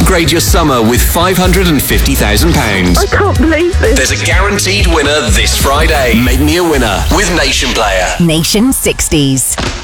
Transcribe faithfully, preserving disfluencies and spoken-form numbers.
upgrade your summer with five hundred fifty thousand pounds. I can't believe this. There's a guaranteed winner this Friday. Make me a winner with Nation Player. Nation sixties.